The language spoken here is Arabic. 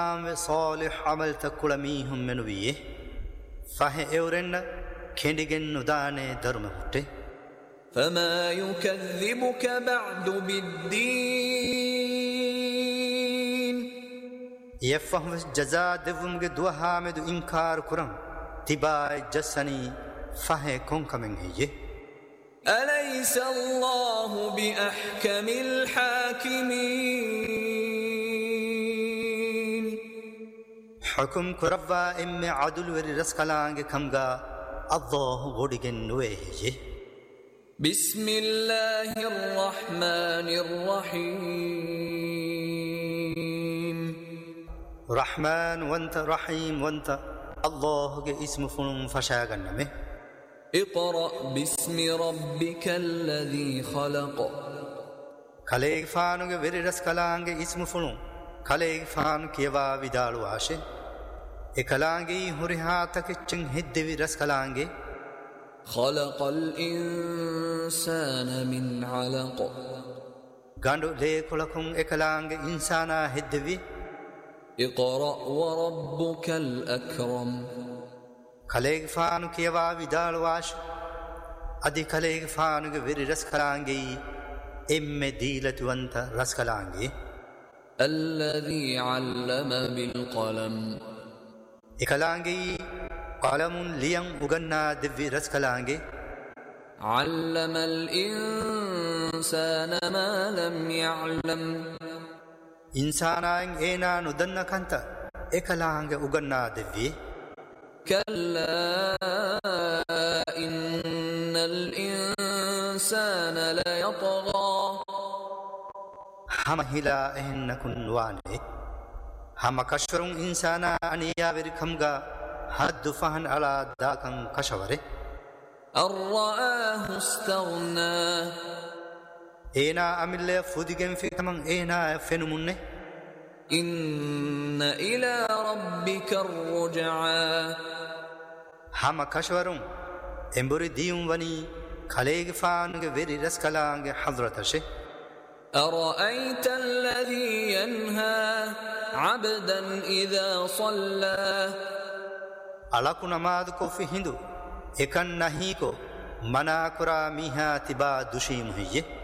صالح عمل تكل ميهم منويه فه اورن كندگن ندانه درم هټه فما يكذبك بعد بالدين يفهم جزاء دفمگ دوها med inkar kuram tiba jasani fahe konkamen heye أليس الله بأحكم الحاكمين حكم كربا إم عدل ورسكلانگ كمغا الله ودگن وهيه بسم الله الرحمن الرحيم رحمن وانت رحيم وانت الله کے اسم فنم فشاغنمه اقرأ باسم ربك الذي خلق کلیگ فانوگ وری رسکلانگ اسم فنم کلیگ فان کیوا vidaalu ashe ekalaangi huriha takichin hiddevi raskalange خلق الإنسان من علق gandu le kulakun ekalaange insana hiddevi اقرأ وربك الأكرم kaleeg faanu kiyawaa vidaalu ashe adi kaleeg faanuge veri raskalange emme diilatu wanta raskalange الذي علم بالقلم ekalaange qalamun liyan uganna devvi raskalange علم الإنسان ما لم يعلم insanaen ena nudanna kanta ekalaange uganna devvi كلا إن الإنسان ليطغى hama hila ehenna kun waane hama kashwarun insana aniya veri khamga haddu fahan ala dakan kashaware أن رآه استغنى ena amille fudigen fi kaman ena fenumunne إن إلى ربك الرجعى hama kashwarun emburi diyum wani kaleeg faanuge veri raskalange hadratashe أرأيت الذي ينهى عبدا إذا صلى alaku namad ko fi hindu ekan nahi ko mana kura miha tiba dushim hiye